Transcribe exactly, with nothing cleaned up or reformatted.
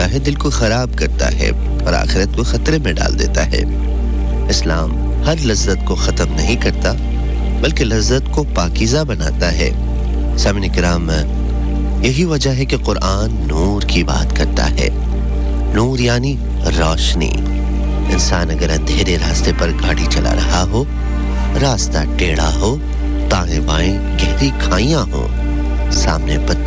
है, दिल को खराब करता है और आखिरत को खतरे में डाल देता है। इस्लाम हर लज्जत को ख़त्म नहीं करता बल्कि लज्जत को पाकीज़ा बनाता है। सामने किराम, यही वजह है कि कुरान नूर की बात करता है। नूर यानी रोशनी। इंसान अगर अंधेरे रास्ते पर गाड़ी चला रहा हो, रास्ता टेढ़ा हो, दाएं बाएं गहरी खाइयां हो, सामने पत्थर